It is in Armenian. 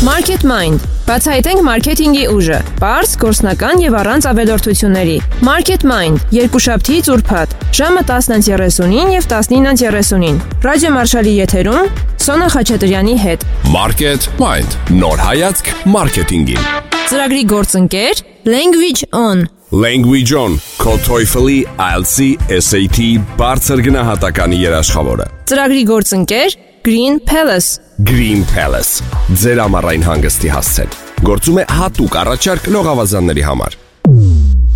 Market Mind. Բացահայտենք մարքեթինգի ուժը։ Պարզ, գործնական եւ առանց ավելորդությունների։ Market Mind. Երկուշաբթիից ուրբաթ, ժամը 10:30-ին եւ 19:30-ին։ Ռադիո Մարշալի եթերում Սոնա Խաչատրյանի հետ։ Market Mind. Նոր հայացք մարքեթինգին։ Ծրագրի գործընկեր Language On. Language On. Քո TOEFL-ի, IELTS-ի, SAT բարձր գնահատականի երաշխավորը։ Ծրագրի գործընկեր Green Palace. Green Palace. Ձեր ամառային հանգստի հասցեն։ Գործում է հատուկ առաջարկ լողավազանների համար։